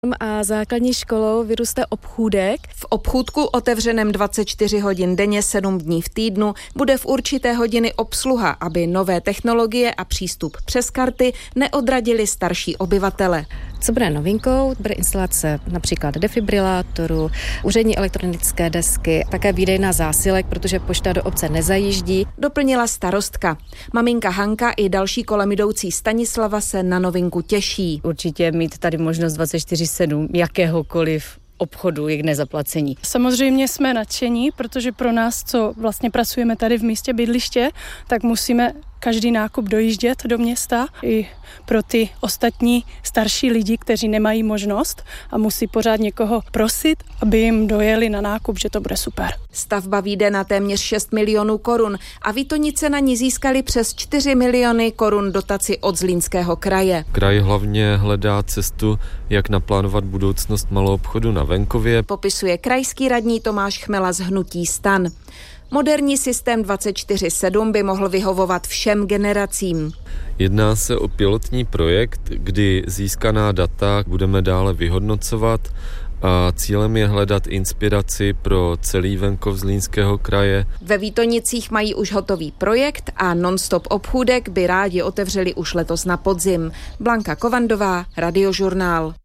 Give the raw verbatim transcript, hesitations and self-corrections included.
A základní školou vyrůste obchůdek. V obchůdku otevřeném dvacet čtyři hodin denně, sedm dní v týdnu bude v určité hodiny obsluha, aby nové technologie a přístup přes karty neodradili starší obyvatele. Co bude novinkou? Bude instalace například defibrilátoru, úřední elektronické desky, také výdejná zásilek, protože pošta do obce nezajíždí. Doplnila starostka. Maminka Hanka i další kolem jdoucí Stanislava se na novinku těší. Určitě mít tady možnost dvacet čtyři sedm jakéhokoliv obchodu je k nezaplacení. Samozřejmě jsme nadšení, protože pro nás, co vlastně pracujeme tady v místě bydliště, tak musíme každý nákup dojíždět do města. I pro ty ostatní starší lidi, kteří nemají možnost a musí pořád někoho prosit, aby jim dojeli na nákup, že to bude super. Stavba vyjde na téměř šest milionů korun a Vítonice na ní získali přes čtyři miliony korun dotaci od Zlínského kraje. Kraj hlavně hledá cestu, jak naplánovat budoucnost maloobchodu na venkově. Popisuje krajský radní Tomáš Chmela z hnutí STAN. Moderní systém dvacet čtyři sedm by mohl vyhovovat všem generacím. Jedná se o pilotní projekt, kdy získaná data budeme dále vyhodnocovat a cílem je hledat inspiraci pro celý venkov Zlínského kraje. Ve Vítonicích mají už hotový projekt a non-stop obchůdek by rádi otevřeli už letos na podzim. Blanka Kovandová, Radiožurnál.